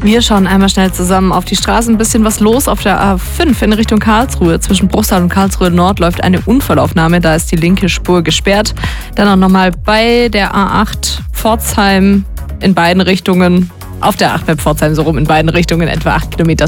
Wir schauen einmal schnell zusammen auf die Straßen. Ein bisschen was los auf der A5 in Richtung Karlsruhe. Zwischen Bruchsal und Karlsruhe Nord läuft eine Unfallaufnahme. Da ist die linke Spur gesperrt. Dann auch nochmal bei der A8 Pforzheim in beiden Richtungen. Auf der 8 bei Pforzheim so rum in beiden Richtungen etwa 8 Kilometer